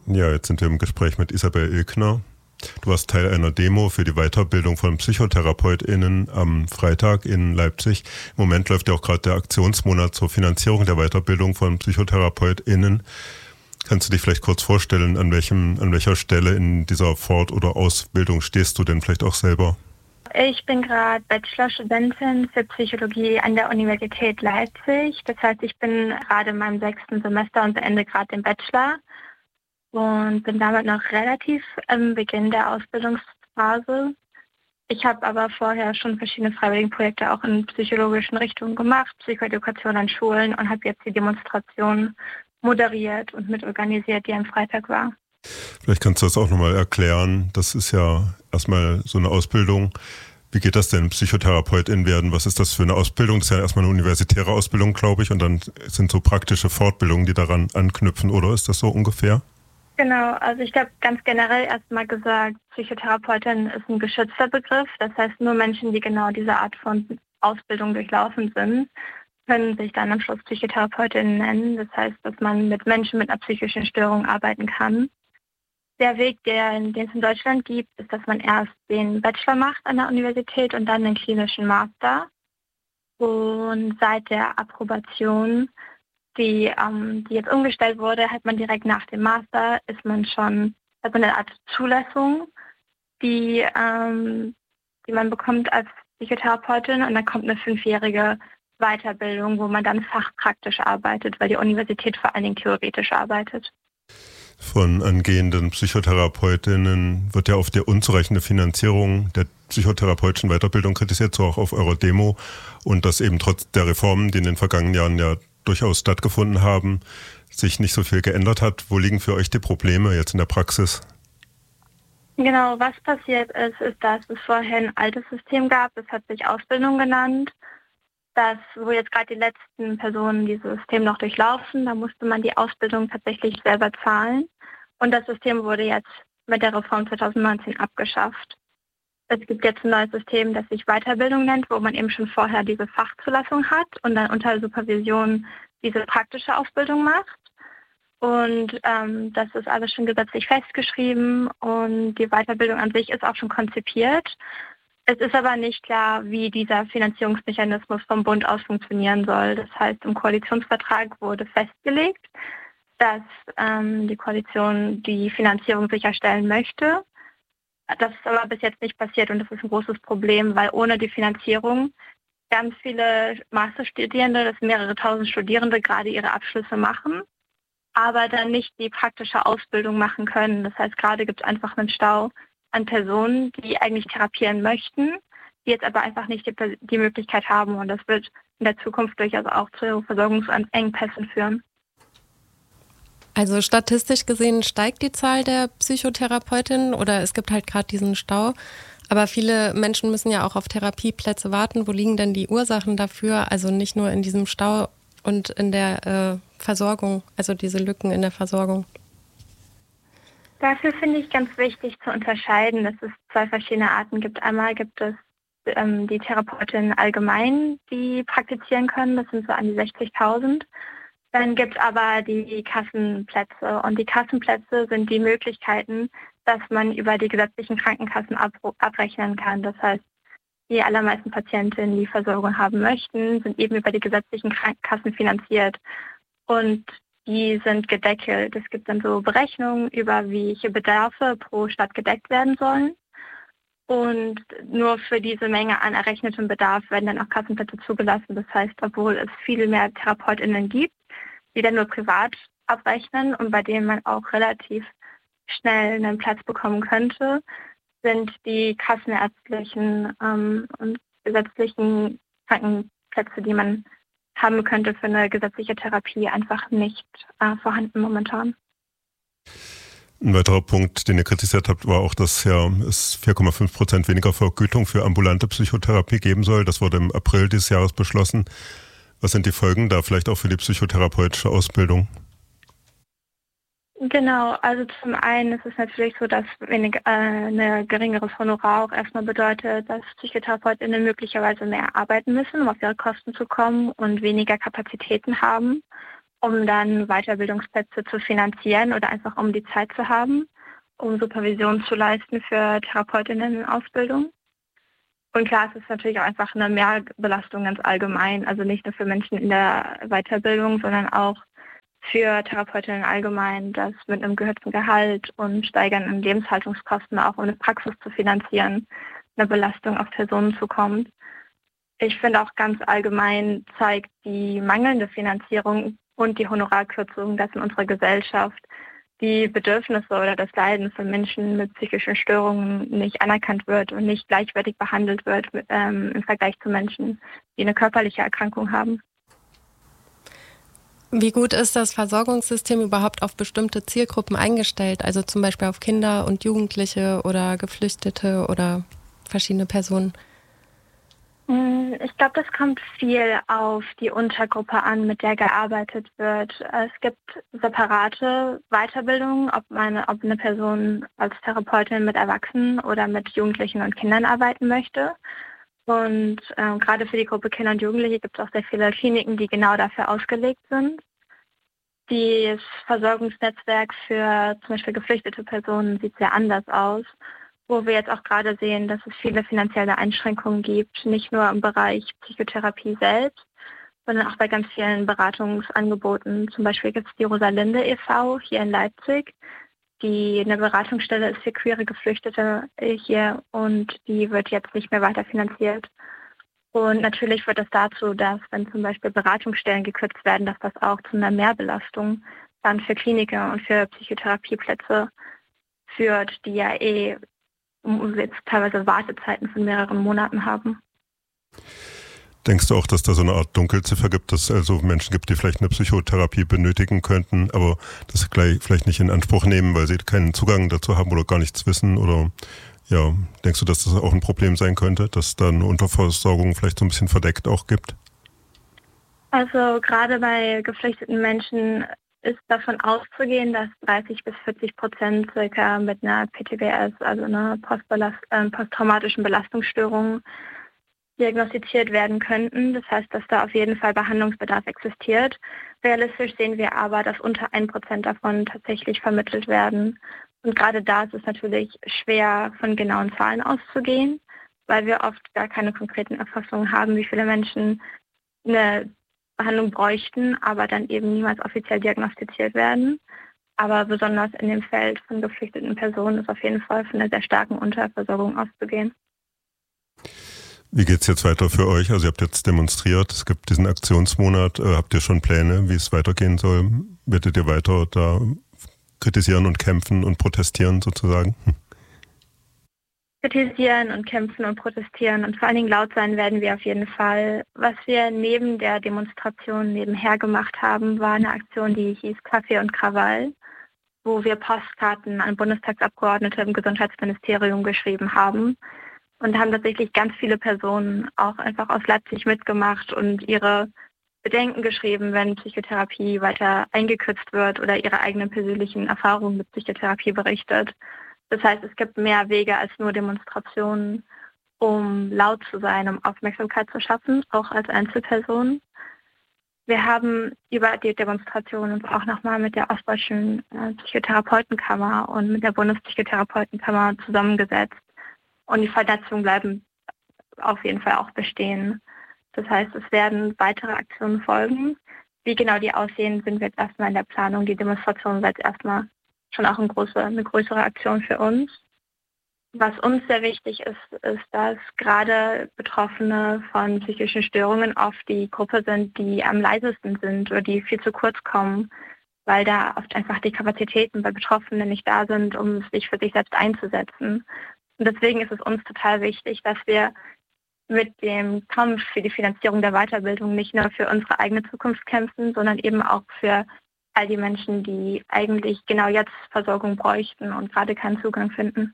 Ja, jetzt sind wir im Gespräch mit Isabel Ilkner. Du warst Teil einer Demo für die Weiterbildung von PsychotherapeutInnen am Freitag in Leipzig. Im Moment läuft ja auch gerade der Aktionsmonat zur Finanzierung der Weiterbildung von PsychotherapeutInnen. Kannst du dich vielleicht kurz vorstellen, an welcher Stelle in dieser Fort- oder Ausbildung stehst du denn vielleicht auch selber? Ich bin gerade Bachelorstudentin für Psychologie an der Universität Leipzig. Das heißt, ich bin gerade in meinem 6. Semester und beende gerade den Bachelor und bin damit noch relativ am Beginn der Ausbildungsphase. Ich habe aber vorher schon verschiedene Freiwilligenprojekte auch in psychologischen Richtungen gemacht, Psychoedukation an Schulen, und habe jetzt die Demonstration moderiert und mitorganisiert, die am Freitag war. Vielleicht kannst du das auch nochmal erklären. Das ist ja erstmal so eine Ausbildung. Wie geht das denn, Psychotherapeutin werden? Was ist das für eine Ausbildung? Das ist ja erstmal eine universitäre Ausbildung, glaube ich, und dann sind so praktische Fortbildungen, die daran anknüpfen, oder ist das so ungefähr? Genau, also ich glaube ganz generell erstmal gesagt, Psychotherapeutin ist ein geschützter Begriff. Das heißt, nur Menschen, die genau diese Art von Ausbildung durchlaufen sind, können sich dann am Schluss Psychotherapeutin nennen. Das heißt, dass man mit Menschen mit einer psychischen Störung arbeiten kann. Der Weg, den es in Deutschland gibt, ist, dass man erst den Bachelor macht an der Universität und dann den klinischen Master. Und seit der Approbation, die jetzt umgestellt wurde, hat man direkt nach dem Master, hat man eine Art Zulassung, die man bekommt als Psychotherapeutin, und dann kommt eine 5-jährige Weiterbildung, wo man dann fachpraktisch arbeitet, weil die Universität vor allen Dingen theoretisch arbeitet. Von angehenden Psychotherapeutinnen wird ja auf die unzureichende Finanzierung der psychotherapeutischen Weiterbildung kritisiert, so auch auf eurer Demo, und dass eben trotz der Reformen, die in den vergangenen Jahren ja durchaus stattgefunden haben, sich nicht so viel geändert hat. Wo liegen für euch die Probleme jetzt in der Praxis? Genau, was passiert ist, dass es vorher ein altes System gab, das hat sich Ausbildung genannt, wo jetzt gerade die letzten Personen dieses System noch durchlaufen, da musste man die Ausbildung tatsächlich selber zahlen, und das System wurde jetzt mit der Reform 2019 abgeschafft. Es gibt jetzt ein neues System, das sich Weiterbildung nennt, wo man eben schon vorher diese Fachzulassung hat und dann unter Supervision diese praktische Ausbildung macht. Und das ist alles schon gesetzlich festgeschrieben, und die Weiterbildung an sich ist auch schon konzipiert. Es ist aber nicht klar, wie dieser Finanzierungsmechanismus vom Bund aus funktionieren soll. Das heißt, im Koalitionsvertrag wurde festgelegt, dass die Koalition die Finanzierung sicherstellen möchte. Das ist aber bis jetzt nicht passiert, und das ist ein großes Problem, weil ohne die Finanzierung ganz viele Masterstudierende, das sind mehrere tausend Studierende, gerade ihre Abschlüsse machen, aber dann nicht die praktische Ausbildung machen können. Das heißt, gerade gibt es einfach einen Stau an Personen, die eigentlich therapieren möchten, die jetzt aber einfach nicht die Möglichkeit haben. Und das wird in der Zukunft durchaus auch zu Versorgungsengpässen führen. Also statistisch gesehen steigt die Zahl der Psychotherapeutinnen, oder es gibt halt gerade diesen Stau. Aber viele Menschen müssen ja auch auf Therapieplätze warten. Wo liegen denn die Ursachen dafür? Also nicht nur in diesem Stau und in der Versorgung, also diese Lücken in der Versorgung. Dafür finde ich ganz wichtig zu unterscheiden, dass es 2 verschiedene Arten gibt. Einmal gibt es die Therapeutinnen allgemein, die praktizieren können. Das sind so an die 60.000. Dann gibt es aber die Kassenplätze. Und die Kassenplätze sind die Möglichkeiten, dass man über die gesetzlichen Krankenkassen abrechnen kann. Das heißt, die allermeisten Patientinnen, die Versorgung haben möchten, sind eben über die gesetzlichen Krankenkassen finanziert. Und die sind gedeckelt. Es gibt dann so Berechnungen über, welche Bedarfe pro Stadt gedeckt werden sollen. Und nur für diese Menge an errechnetem Bedarf werden dann auch Kassenplätze zugelassen. Das heißt, obwohl es viel mehr TherapeutInnen gibt, die dann nur privat abrechnen und bei denen man auch relativ schnell einen Platz bekommen könnte, sind die kassenärztlichen und gesetzlichen Krankenplätze, die man haben könnte für eine gesetzliche Therapie, einfach nicht vorhanden momentan. Ein weiterer Punkt, den ihr kritisiert habt, war auch, dass ja es 4,5% weniger Vergütung für ambulante Psychotherapie geben soll. Das wurde im April dieses Jahres beschlossen. Was sind die Folgen da vielleicht auch für die psychotherapeutische Ausbildung? Genau, also zum einen ist es natürlich so, dass ein geringeres Honorar auch erstmal bedeutet, dass PsychotherapeutInnen möglicherweise mehr arbeiten müssen, um auf ihre Kosten zu kommen und weniger Kapazitäten haben. um dann Weiterbildungsplätze zu finanzieren oder einfach um die Zeit zu haben, um Supervision zu leisten für Therapeutinnen in Ausbildung. Und klar, es ist natürlich auch einfach eine Mehrbelastung ganz allgemein, also nicht nur für Menschen in der Weiterbildung, sondern auch für Therapeutinnen allgemein, dass mit einem gehörten Gehalt und steigenden Lebenshaltungskosten auch um eine Praxis zu finanzieren, eine Belastung auf Personen zukommt. Ich finde auch ganz allgemein zeigt die mangelnde Finanzierung und die Honorarkürzung, dass in unserer Gesellschaft die Bedürfnisse oder das Leiden von Menschen mit psychischen Störungen nicht anerkannt wird und nicht gleichwertig behandelt wird im Vergleich zu Menschen, die eine körperliche Erkrankung haben. Wie gut ist das Versorgungssystem überhaupt auf bestimmte Zielgruppen eingestellt? Also zum Beispiel auf Kinder und Jugendliche oder Geflüchtete oder verschiedene Personen? Ich glaube, das kommt viel auf die Untergruppe an, mit der gearbeitet wird. Es gibt separate Weiterbildungen, ob eine Person als Therapeutin mit Erwachsenen oder mit Jugendlichen und Kindern arbeiten möchte. Und gerade für die Gruppe Kinder und Jugendliche gibt es auch sehr viele Kliniken, die genau dafür ausgelegt sind. Das Versorgungsnetzwerk für zum Beispiel geflüchtete Personen sieht sehr anders aus, wo wir jetzt auch gerade sehen, dass es viele finanzielle Einschränkungen gibt, nicht nur im Bereich Psychotherapie selbst, sondern auch bei ganz vielen Beratungsangeboten. Zum Beispiel gibt es die Rosalinde e.V. hier in Leipzig, die eine Beratungsstelle ist für queere Geflüchtete hier und die wird jetzt nicht mehr weiter finanziert. Und natürlich führt das dazu, dass wenn zum Beispiel Beratungsstellen gekürzt werden, dass das auch zu einer Mehrbelastung dann für Kliniken und für Psychotherapieplätze führt, die ja jetzt teilweise Wartezeiten von mehreren Monaten haben. Denkst du auch, dass da so eine Art Dunkelziffer gibt, dass es also Menschen gibt, die vielleicht eine Psychotherapie benötigen könnten, aber das gleich vielleicht nicht in Anspruch nehmen, weil sie keinen Zugang dazu haben oder gar nichts wissen? Oder ja, denkst du, dass das auch ein Problem sein könnte, dass da eine Unterversorgung vielleicht so ein bisschen verdeckt auch gibt? Also gerade bei geflüchteten Menschen ist davon auszugehen, dass 30-40% circa mit einer PTBS, also einer posttraumatischen Belastungsstörung, diagnostiziert werden könnten. Das heißt, dass da auf jeden Fall Behandlungsbedarf existiert. Realistisch sehen wir aber, dass unter 1% davon tatsächlich vermittelt werden. Und gerade da ist es natürlich schwer, von genauen Zahlen auszugehen, weil wir oft gar keine konkreten Erfassungen haben, wie viele Menschen eine Behandlung bräuchten, aber dann eben niemals offiziell diagnostiziert werden. Aber besonders in dem Feld von geflüchteten Personen ist auf jeden Fall von einer sehr starken Unterversorgung auszugehen. Wie geht es jetzt weiter für euch? Also ihr habt jetzt demonstriert, es gibt diesen Aktionsmonat. Habt ihr schon Pläne, wie es weitergehen soll? Werdet ihr weiter da kritisieren und kämpfen und protestieren sozusagen? Kritisieren und kämpfen und protestieren und vor allen Dingen laut sein werden wir auf jeden Fall. Was wir neben der Demonstration nebenher gemacht haben, war eine Aktion, die hieß Kaffee und Krawall, wo wir Postkarten an Bundestagsabgeordnete im Gesundheitsministerium geschrieben haben und haben tatsächlich ganz viele Personen auch einfach aus Leipzig mitgemacht und ihre Bedenken geschrieben, wenn Psychotherapie weiter eingekürzt wird oder ihre eigenen persönlichen Erfahrungen mit Psychotherapie berichtet. Das heißt, es gibt mehr Wege als nur Demonstrationen, um laut zu sein, um Aufmerksamkeit zu schaffen, auch als Einzelperson. Wir haben über die Demonstration uns auch nochmal mit der Ostdeutschen Psychotherapeutenkammer und mit der Bundespsychotherapeutenkammer zusammengesetzt. Und die Vernetzungen bleiben auf jeden Fall auch bestehen. Das heißt, es werden weitere Aktionen folgen. Wie genau die aussehen, sind wir jetzt erstmal in der Planung. Die Demonstration wird erstmal schon auch eine größere Aktion für uns. Was uns sehr wichtig ist, dass gerade Betroffene von psychischen Störungen oft die Gruppe sind, die am leisesten sind oder die viel zu kurz kommen, weil da oft einfach die Kapazitäten bei Betroffenen nicht da sind, um sich für sich selbst einzusetzen. Und deswegen ist es uns total wichtig, dass wir mit dem Kampf für die Finanzierung der Weiterbildung nicht nur für unsere eigene Zukunft kämpfen, sondern eben auch für all die Menschen, die eigentlich genau jetzt Versorgung bräuchten und gerade keinen Zugang finden.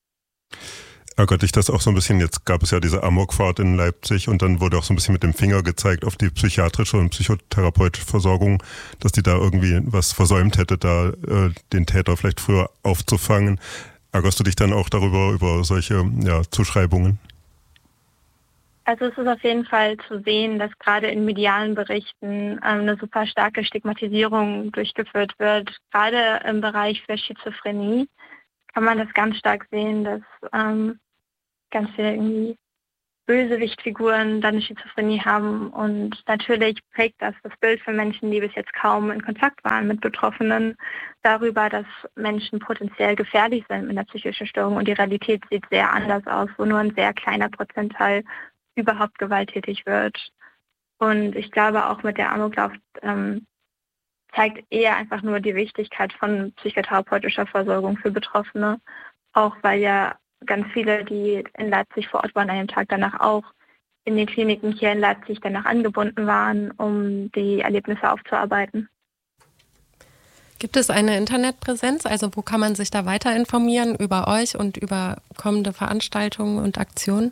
Ärgert dich das auch so ein bisschen? Jetzt gab es ja diese Amokfahrt in Leipzig und dann wurde auch so ein bisschen mit dem Finger gezeigt auf die psychiatrische und psychotherapeutische Versorgung, dass die da irgendwie was versäumt hätte, da den Täter vielleicht früher aufzufangen. Ärgerst du dich dann auch darüber, über solche Zuschreibungen? Also es ist auf jeden Fall zu sehen, dass gerade in medialen Berichten eine super starke Stigmatisierung durchgeführt wird. Gerade im Bereich für Schizophrenie kann man das ganz stark sehen, dass ganz viele irgendwie Bösewichtfiguren dann eine Schizophrenie haben. Und natürlich prägt das Bild für Menschen, die bis jetzt kaum in Kontakt waren mit Betroffenen, darüber, dass Menschen potenziell gefährlich sind mit einer psychischen Störung. Und die Realität sieht sehr anders aus, wo nur ein sehr kleiner Prozentteil überhaupt gewalttätig wird. Und ich glaube auch mit der Amoklauf zeigt eher einfach nur die Wichtigkeit von psychotherapeutischer Versorgung für Betroffene, auch weil ja ganz viele, die in Leipzig vor Ort waren, an dem Tag danach auch in den Kliniken hier in Leipzig danach angebunden waren, um die Erlebnisse aufzuarbeiten. Gibt es eine Internetpräsenz? Also wo kann man sich da weiter informieren über euch und über kommende Veranstaltungen und Aktionen?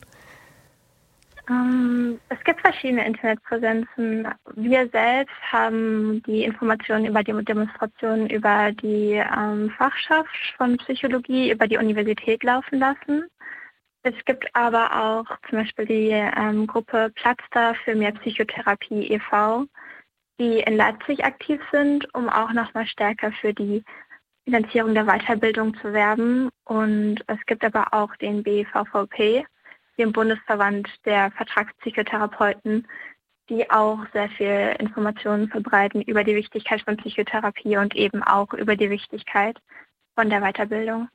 Es gibt verschiedene Internetpräsenzen. Wir selbst haben die Informationen über die Demonstrationen über die Fachschaft von Psychologie über die Universität laufen lassen. Es gibt aber auch zum Beispiel die Gruppe Platz da für mehr Psychotherapie e.V., die in Leipzig aktiv sind, um auch nochmal stärker für die Finanzierung der Weiterbildung zu werben. Und es gibt aber auch den BVVP, dem Bundesverband der Vertragspsychotherapeuten, die auch sehr viel Informationen verbreiten über die Wichtigkeit von Psychotherapie und eben auch über die Wichtigkeit von der Weiterbildung.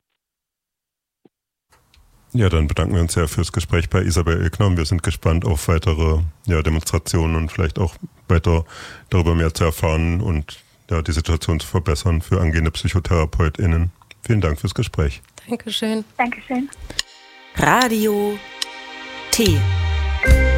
Ja, dann bedanken wir uns sehr fürs Gespräch bei Isabel Ilgner und wir sind gespannt auf weitere Demonstrationen und vielleicht auch weiter darüber mehr zu erfahren und die Situation zu verbessern für angehende PsychotherapeutInnen. Vielen Dank fürs Gespräch. Dankeschön. Dankeschön. Radio T.